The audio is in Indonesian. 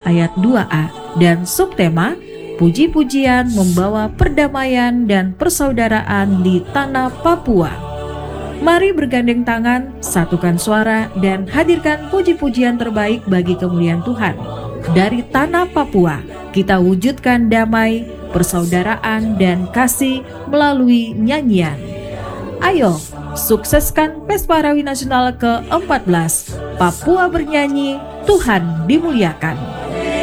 ayat 2a dan subtema puji-pujian membawa perdamaian dan persaudaraan di tanah Papua. Mari bergandeng tangan, satukan suara, dan hadirkan puji-pujian terbaik bagi kemuliaan Tuhan. Dari tanah Papua, kita wujudkan damai, persaudaraan, dan kasih melalui nyanyian. Ayo, sukseskan Pesta Rawi Nasional ke-14. Papua bernyanyi, Tuhan dimuliakan.